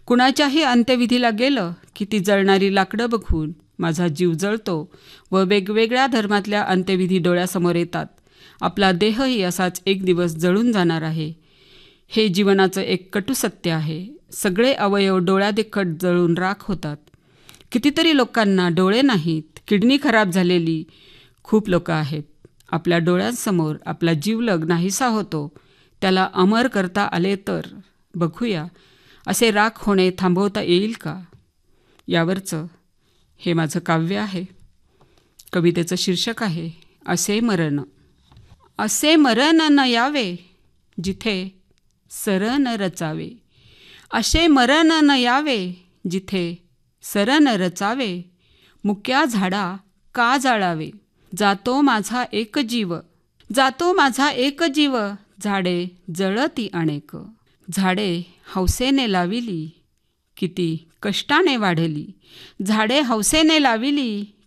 कुणाच्याही अंत्यविधीला गेलं की ती जळणारी लाकडं बघून माझा जीव जळतो व वेगवेगळ्या धर्मातल्या अंत्यविधी डोळ्यासमोर येतात. आपला देहही असाच एक दिवस जळून जाणार आहे. हे जीवनाचं एक कटू सत्य आहे. सगळे अवयव डोळ्यादेखत जळून राख होतात. कितीतरी लोकांना डोळे नाहीत, किडनी खराब झालेली खूप लोक आहेत. आपल्या डोळ्यांसमोर आपला जीवलग नाहीसा होतो. त्याला अमर करता आले तर बघूया, असे राख होणे थांबवता येईल का? यावरचं हे माझं काव्य आहे. कवितेचं शीर्षक आहे असे मरण. असे मरण न यावे जिथे सरण रचावे. असे मरण न यावे जिथे सरण रचावे. मुक्या झाडा का जाळावे. जातो माझा एक जीव, जातो माझा एक जीव. झाडे जळती अनेक. झाडे हौसेने लाविली, किती कष्टाने वाढली. झाडे हौसेने लाविली,